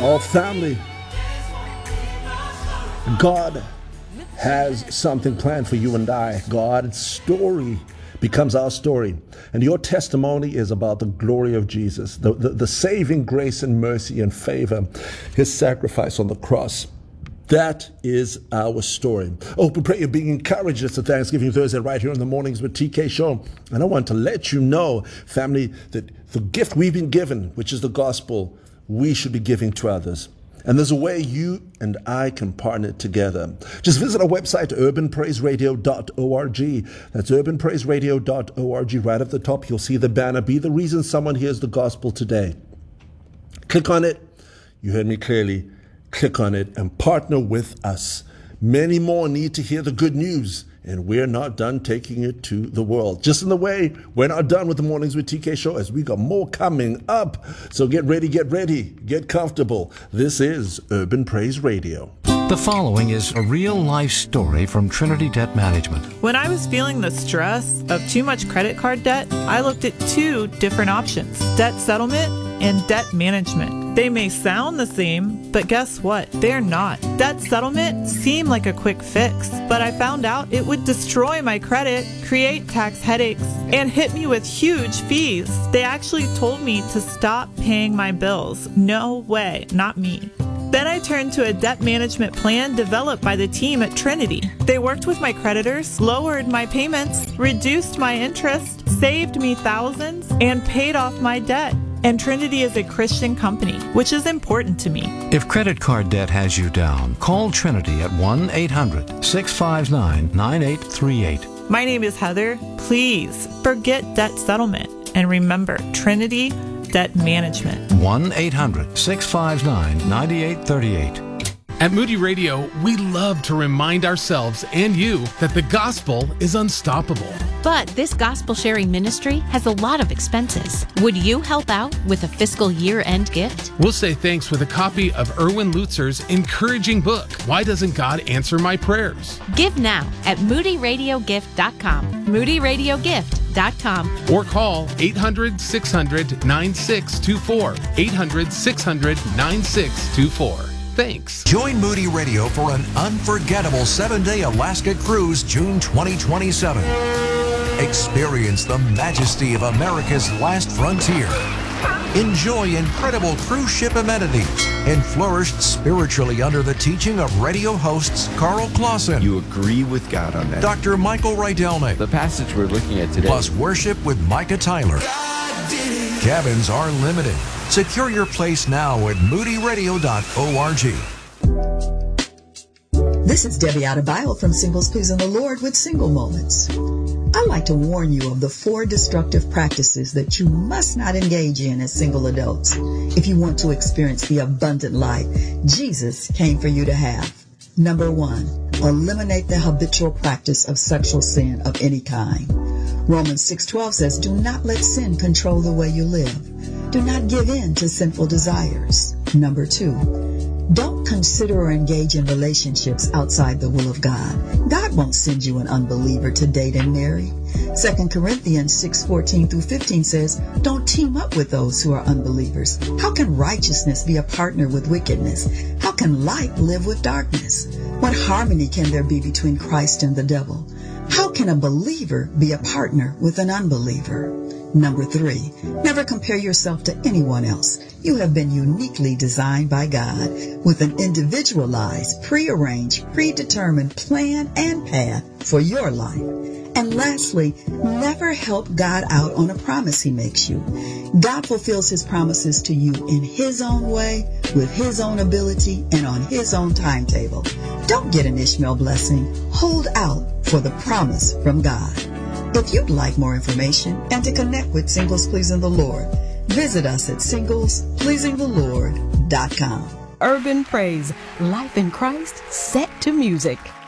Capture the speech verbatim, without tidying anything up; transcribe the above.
All family, God has something planned for you and I. God's story becomes our story. And your testimony is about the glory of Jesus, the, the, the saving grace and mercy and favor, his sacrifice on the cross. That is our story. Oh, we pray you're being encouraged. It's a Thanksgiving Thursday right here on the Mornings with T K show. And I want to let you know, family, that the gift we've been given, which is the gospel, we should be giving to others. And there's a way you and I can partner together. Just visit our website, urban praise radio dot org. That's urban praise radio dot org. Right at the top, you'll see the banner. Be the reason someone hears the gospel today. Click on it. You heard me clearly. Click on it and partner with us. Many more need to hear the good news, and we're not done taking it to the world. Just in the way, we're not done with the Mornings with T K show, as we got more coming up. So get ready, get ready, get comfortable. This is Urban Praise Radio. The following is a real-life story from Trinity Debt Management. When I was feeling the stress of too much credit card debt, I looked at two different options: debt settlement and debt management. They may sound the same, but guess what? They're not. Debt settlement seemed like a quick fix, but I found out it would destroy my credit, create tax headaches, and hit me with huge fees. They actually told me to stop paying my bills. No way, not me. Then I turned to a debt management plan developed by the team at Trinity. They worked with my creditors, lowered my payments, reduced my interest, saved me thousands, and paid off my debt. And Trinity is a Christian company, which is important to me. If credit card debt has you down, call Trinity at one eight hundred, six five nine, nine eight three eight. My name is Heather. Please forget debt settlement and remember Trinity Debt Management. one eight hundred, six five nine, nine eight three eight. At Moody Radio, we love to remind ourselves and you that the gospel is unstoppable. But this gospel sharing ministry has a lot of expenses. Would you help out with a fiscal year-end gift? We'll say thanks with a copy of Erwin Lutzer's encouraging book, Why Doesn't God Answer My Prayers? Give now at moody radio gift dot com. moody radio gift dot com. Or call eight hundred, six hundred, nine six two four. eight hundred, six hundred, nine six two four. Thanks. Join Moody Radio for an unforgettable seven-day Alaska cruise June twenty twenty-seven. Experience the majesty of America's last frontier. Enjoy incredible cruise ship amenities and flourish spiritually under the teaching of radio hosts Carl Clausen. You agree with God on that. Doctor Michael Rydelnik. The passage we're looking at today. Plus worship with Micah Tyler. Cabins are limited. Secure your place now at moody radio dot org. This is Debbie Adebayo from Singles Pleasing the Lord with Single Moments. I'd like to warn you of the four destructive practices that you must not engage in as single adults if you want to experience the abundant life Jesus came for you to have. Number one, eliminate the habitual practice of sexual sin of any kind. Romans six twelve says, do not let sin control the way you live. Do not give in to sinful desires. Number two, don't consider or engage in relationships outside the will of God. God won't send you an unbeliever to date and marry. Second Corinthians six fourteen through fifteen says, don't team up with those who are unbelievers. How can righteousness be a partner with wickedness? How can light live with darkness? What harmony can there be between Christ and the devil? How can a believer be a partner with an unbeliever? Number three, never compare yourself to anyone else. You have been uniquely designed by God with an individualized, prearranged, predetermined plan and path for your life. And lastly, never help God out on a promise he makes you. God fulfills his promises to you in his own way, with his own ability, and on his own timetable. Don't get an Ishmael blessing. Hold out for the promise from God. If you'd like more information and to connect with Singles Pleasing the Lord, visit us at singles pleasing the lord dot com. Urban Praise, life in Christ set to music.